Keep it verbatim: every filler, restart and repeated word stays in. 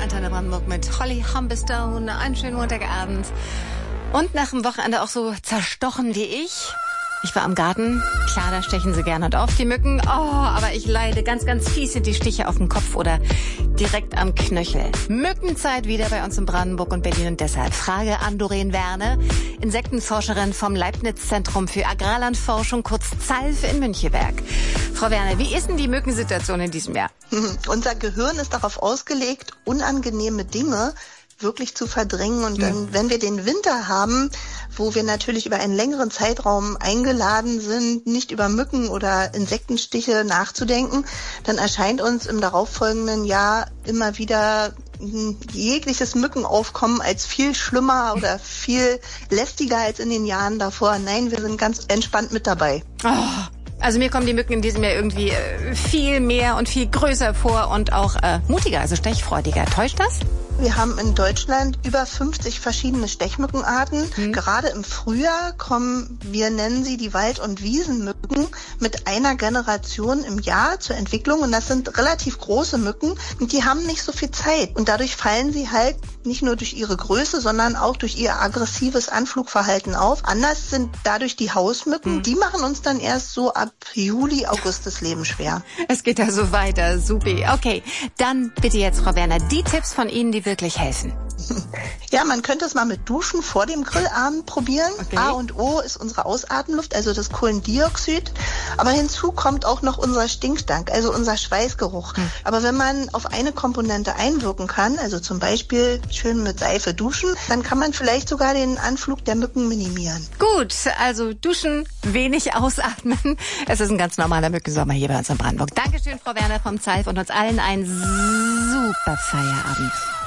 Antenne Brandenburg mit Holly Humberstone. Einen schönen Montagabend. Und nach dem Wochenende auch so zerstochen wie ich. Ich war am Garten. Klar, da stechen sie gerne und oft die Mücken. Oh, aber ich leide. Ganz, ganz fies sind die Stiche auf dem Kopf oder direkt am Knöchel. Mückenzeit wieder bei uns in Brandenburg und Berlin. Und deshalb Frage an Doreen Werne, Insektenforscherin vom Leibniz-Zentrum für Agrarlandforschung, kurz ZALF in Müncheberg. Frau Werne, wie ist denn die Mückensituation in diesem Jahr? Unser Gehirn ist darauf ausgelegt, unangenehme Dinge wirklich zu verdrängen. Und dann, wenn wir den Winter haben, wo wir natürlich über einen längeren Zeitraum eingeladen sind, nicht über Mücken oder Insektenstiche nachzudenken, dann erscheint uns im darauffolgenden Jahr immer wieder jegliches Mückenaufkommen als viel schlimmer oder viel lästiger als in den Jahren davor. Nein, wir sind ganz entspannt mit dabei. Oh. Also mir kommen die Mücken in diesem Jahr irgendwie äh, viel mehr und viel größer vor und auch äh, mutiger, also stechfreudiger. Täuscht das? Wir haben in Deutschland über fünfzig verschiedene Stechmückenarten. Hm. Gerade im Frühjahr kommen, wir nennen sie die Wald- und Wiesenmücken, mit einer Generation im Jahr zur Entwicklung. Und das sind relativ große Mücken und die haben nicht so viel Zeit. Und dadurch fallen sie halt nicht nur durch ihre Größe, sondern auch durch ihr aggressives Anflugverhalten auf. Anders sind dadurch die Hausmücken. Hm. Die machen uns dann erst so ab Juli, August das Leben schwer. Es geht ja so weiter. Supi. Okay, dann bitte jetzt, Frau Werner, die Tipps von Ihnen, die wirklich helfen. Ja, man könnte es mal mit Duschen vor dem Grillabend probieren. Okay. A und O ist unsere Ausatemluft, also das Kohlendioxid. Aber hinzu kommt auch noch unser Stinkstank, also unser Schweißgeruch. Hm. Aber wenn man auf eine Komponente einwirken kann, also zum Beispiel schön mit Seife duschen, dann kann man vielleicht sogar den Anflug der Mücken minimieren. Gut, also duschen, wenig ausatmen. Es ist ein ganz normaler Mückensommer hier bei uns in Brandenburg. Dankeschön, Frau Werner vom ZALF, und uns allen einen super Feierabend.